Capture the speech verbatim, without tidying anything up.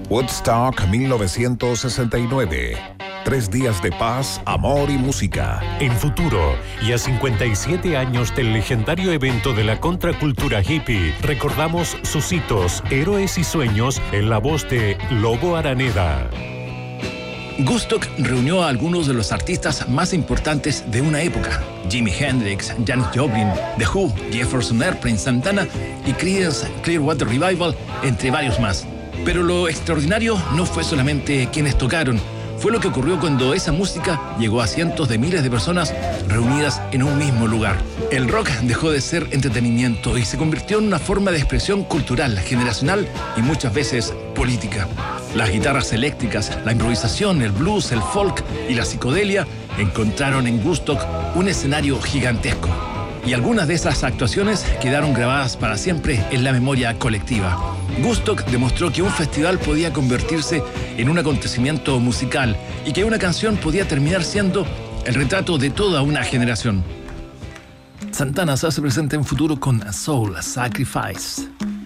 Woodstock mil novecientos sesenta y nueve. Tres días de paz, amor y música. En futuro, y a cincuenta y siete años del legendario evento de la contracultura hippie, recordamos sus hitos, héroes y sueños en la voz de Lobo Araneda. Woodstock reunió a algunos de los artistas más importantes de una época: Jimi Hendrix, Janis Joplin, The Who, Jefferson Airplane, Santana y Creedence Clearwater Revival, entre varios más. Pero lo extraordinario no fue solamente quienes tocaron, fue lo que ocurrió cuando esa música llegó a cientos de miles de personas reunidas en un mismo lugar. El rock dejó de ser entretenimiento y se convirtió en una forma de expresión cultural, generacional y muchas veces política. Las guitarras eléctricas, la improvisación, el blues, el folk y la psicodelia encontraron en Woodstock un escenario gigantesco. Y algunas de esas actuaciones quedaron grabadas para siempre en la memoria colectiva. Woodstock demostró que un festival podía convertirse en un acontecimiento musical y que una canción podía terminar siendo el retrato de toda una generación. Santana se hace presente en futuro con Soul Sacrifice.